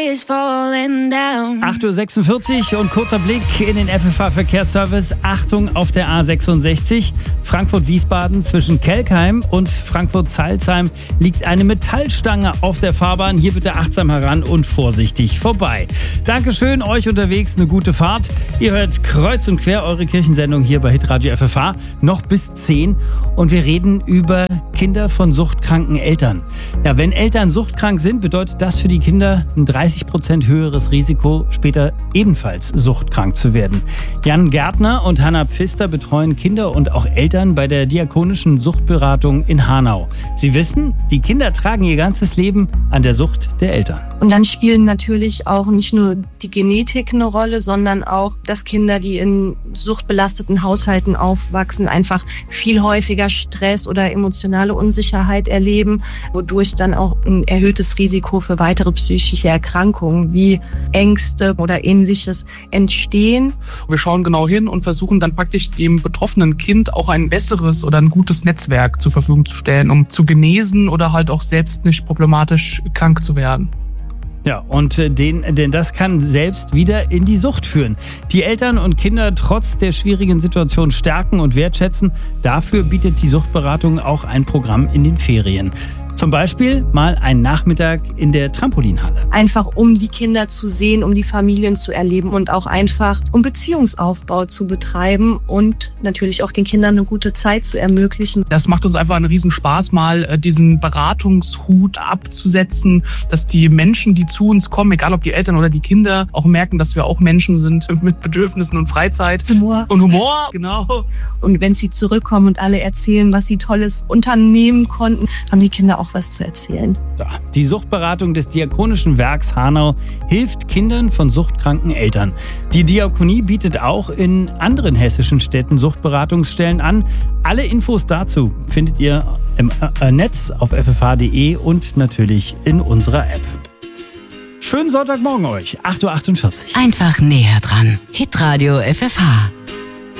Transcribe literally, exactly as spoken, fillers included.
is falling down. acht Uhr sechsundvierzig und kurzer Blick in den F F H-Verkehrsservice. Achtung auf der A sechsundsechzig. Frankfurt-Wiesbaden zwischen Kelkheim und Frankfurt-Zeilsheim liegt eine Metallstange auf der Fahrbahn. Hier bitte achtsam heran und vorsichtig vorbei. Dankeschön, euch unterwegs eine gute Fahrt. Ihr hört kreuz und quer eure Kirchensendung hier bei Hitradio F F H. Noch bis zehn. Und wir reden über Kinder von suchtkranken Eltern. Ja, wenn Eltern suchtkrank sind, bedeutet das für die Kinder ein dreißig Prozent höheres Risiko, später ebenfalls suchtkrank zu werden. Jan Gärtner und Hanna Pfister betreuen Kinder und auch Eltern bei der Diakonischen Suchtberatung in Hanau. Sie wissen, die Kinder tragen ihr ganzes Leben an der Sucht der Eltern. Und dann spielen natürlich auch nicht nur die Genetik eine Rolle, sondern auch, dass Kinder, die in suchtbelasteten Haushalten aufwachsen, einfach viel häufiger Stress oder emotionale Unsicherheit erleben, wodurch dann auch ein erhöhtes Risiko für weitere psychische Erkrankungen wie Ängste oder Ähnliches entstehen. Wir schauen genau hin und versuchen dann praktisch dem betroffenen Kind auch ein besseres oder ein gutes Netzwerk zur Verfügung zu stellen, um zu genesen oder halt auch selbst nicht problematisch krank zu werden. Ja, und den, denn das kann selbst wieder in die Sucht führen. Die Eltern und Kinder trotz der schwierigen Situation stärken und wertschätzen. Dafür bietet die Suchtberatung auch ein Programm in den Ferien. Zum Beispiel mal einen Nachmittag in der Trampolinhalle. Einfach um die Kinder zu sehen, um die Familien zu erleben und auch einfach um Beziehungsaufbau zu betreiben und natürlich auch den Kindern eine gute Zeit zu ermöglichen. Das macht uns einfach einen Riesenspaß, mal diesen Beratungshut abzusetzen, dass die Menschen, die zu uns kommen, egal ob die Eltern oder die Kinder, auch merken, dass wir auch Menschen sind mit Bedürfnissen und Freizeit. Humor. Und Humor, genau. Und wenn sie zurückkommen und alle erzählen, was sie Tolles unternehmen konnten, haben die Kinder auch was zu erzählen. Ja, die Suchtberatung des Diakonischen Werks Hanau hilft Kindern von suchtkranken Eltern. Die Diakonie bietet auch in anderen hessischen Städten Suchtberatungsstellen an. Alle Infos dazu findet ihr im Netz auf f f h punkt d e und natürlich in unserer App. Schönen Sonntagmorgen euch, acht Uhr achtundvierzig. Einfach näher dran. Hitradio F F H.